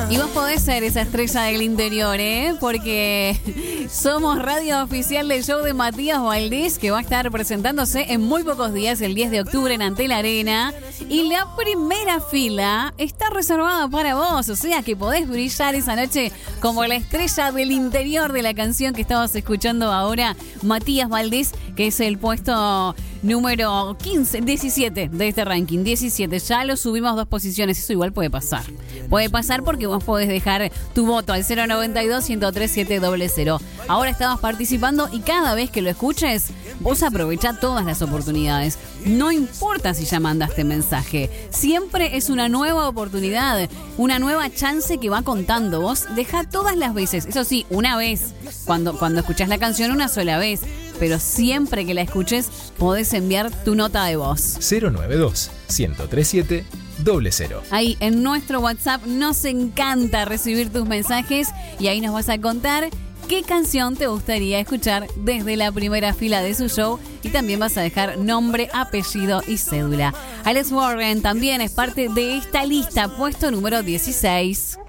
Y vos podés ser esa estrella del interior, porque somos radio oficial del show de Matías Valdés, que va a estar presentándose en muy pocos días, el 10 de octubre en Antel Arena. Y la primera fila está reservada para vos, o sea que podés brillar esa noche como la estrella del interior de la canción que estabas escuchando ahora, Matías Valdés, que es el puesto número 17 de este ranking. 17, ya lo subimos 2 posiciones, eso igual puede pasar. Puede pasar porque vos podés dejar tu voto al 092-103-700. Ahora estamos participando y cada vez que lo escuches, vos aprovechá todas las oportunidades. No importa si ya mandaste mensaje, siempre es una nueva oportunidad, una nueva chance que va contando. Vos dejá todas las veces, eso sí, una vez, cuando escuchás la canción una sola vez, pero siempre que la escuches podés enviar tu nota de voz. 092-103-700. Ahí en nuestro WhatsApp nos encanta recibir tus mensajes y ahí nos vas a contar qué canción te gustaría escuchar desde la primera fila de su show y también vas a dejar nombre, apellido y cédula. Alex Warren también es parte de esta lista, puesto número 16.